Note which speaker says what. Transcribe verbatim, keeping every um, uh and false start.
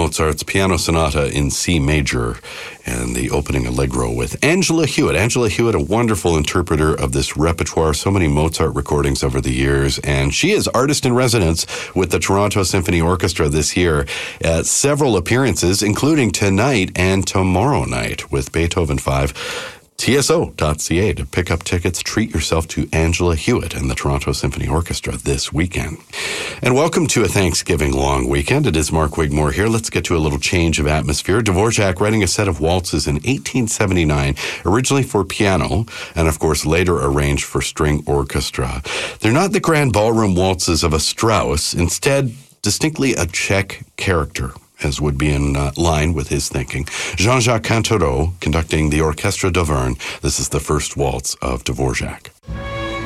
Speaker 1: Mozart's Piano Sonata in C major and the opening allegro with Angela Hewitt. Angela Hewitt, a wonderful interpreter of this repertoire, so many Mozart recordings over the years, and she is artist in residence with the Toronto Symphony Orchestra this year at several appearances, including tonight and tomorrow night with Beethoven five. T S O dot C A to pick up tickets. Treat yourself to Angela Hewitt and the Toronto Symphony Orchestra this weekend. And welcome to a Thanksgiving long weekend. It is Mark Wigmore here. Let's get to a little change of atmosphere. Dvorak writing a set of waltzes in eighteen seventy-nine, originally for piano, and of course later arranged for string orchestra. They're not the grand ballroom waltzes of a Strauss, instead distinctly a Czech character, as would be in uh, line with his thinking. Jean-Jacques Cantereau conducting the Orchestre d'Auvergne. This is the first waltz of Dvorak.